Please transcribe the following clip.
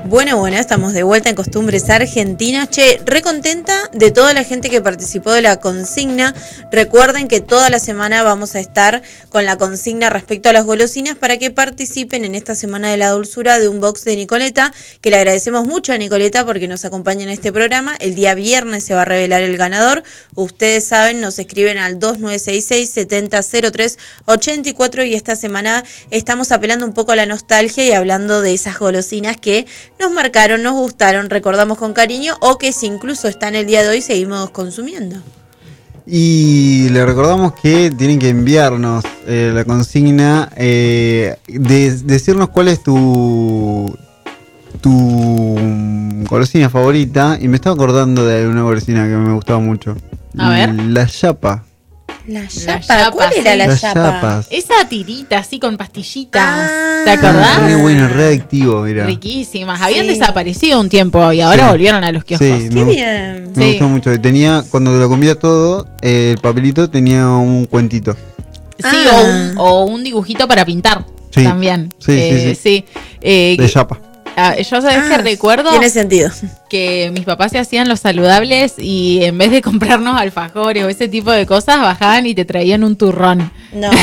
Bueno, estamos de vuelta en Costumbres Argentinas. Che, re contenta de toda la gente que participó de la consigna. Recuerden que toda la semana vamos a estar con la consigna respecto a las golosinas para que participen en esta Semana de la Dulzura de un box de Nicoleta, que le agradecemos mucho a Nicoleta porque nos acompaña en este programa. El día viernes se va a revelar el ganador. Ustedes saben, nos escriben al 2966-7003-84 y esta semana estamos apelando un poco a la nostalgia y hablando de esas golosinas que nos marcaron, nos gustaron, recordamos con cariño o que si incluso están el día de hoy seguimos consumiendo. Y le recordamos que tienen que enviarnos la consigna, decirnos cuál es tu golosina favorita. Y me estaba acordando de una golosina que me gustaba mucho. A ver. La yapa. La yapa, ¿cuál era la Las yapa? yapas. Esa tirita así con pastillitas. ¿Te acordás? Re bueno, re adictivo, mira. Riquísimas. Habían Sí. desaparecido un tiempo y ahora volvieron a los kioscos. Sí, Qué bien. Me Sí. gustó mucho. Tenía, cuando lo comía todo, el papelito tenía un cuentito. Sí, o un dibujito para pintar. Sí. También. Sí. De yapa. Yo sabés que recuerdo Tiene sentido. que mis papás se hacían los saludables y en vez de comprarnos alfajores o ese tipo de cosas, bajaban y te traían un turrón. No,